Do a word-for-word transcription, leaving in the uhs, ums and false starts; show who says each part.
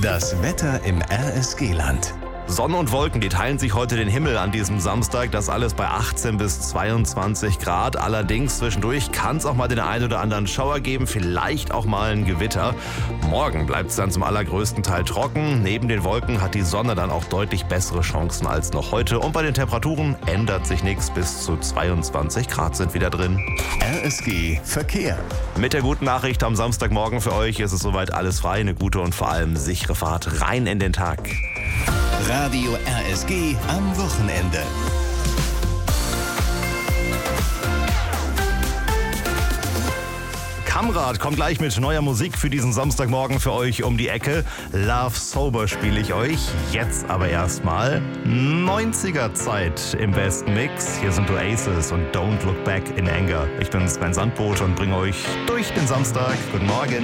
Speaker 1: Das Wetter im R S G-Land.
Speaker 2: Sonne und Wolken, die teilen sich heute den Himmel an diesem Samstag. Das alles bei achtzehn bis zweiundzwanzig Grad. Allerdings zwischendurch kann es auch mal den einen oder anderen Schauer geben, vielleicht auch mal ein Gewitter. Morgen bleibt es dann zum allergrößten Teil trocken. Neben den Wolken hat die Sonne dann auch deutlich bessere Chancen als noch heute. Und bei den Temperaturen ändert sich nichts. Bis zu zweiundzwanzig Grad sind wieder drin.
Speaker 1: R S G Verkehr.
Speaker 2: Mit der guten Nachricht am Samstagmorgen für euch ist es soweit alles frei. Eine gute und vor allem sichere Fahrt rein in den Tag.
Speaker 1: Radio R S G am Wochenende.
Speaker 2: Kamrat kommt gleich mit neuer Musik für diesen Samstagmorgen für euch um die Ecke. Love Sober spiele ich euch. Jetzt aber erstmal neunziger Zeit im besten Mix. Hier sind Oasis und Don't Look Back in Anger. Ich bin Sven Sandboot und bringe euch durch den Samstag. Guten Morgen.